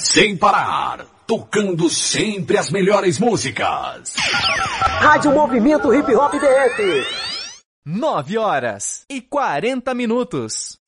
sem parar, tocando sempre as melhores músicas. Rádio Movimento Hip Hop DF. 9h40.